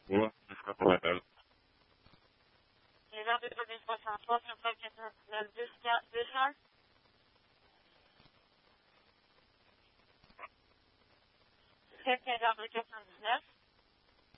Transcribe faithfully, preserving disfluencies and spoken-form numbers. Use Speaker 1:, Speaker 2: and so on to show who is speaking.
Speaker 1: Ouais, je ferai pour l'appel.
Speaker 2: Les heures de deux soixante-trois, sur quatre-vingt-dix-neuf, deux cents. C'est quinze heures de quatre-vingt-dix-neuf.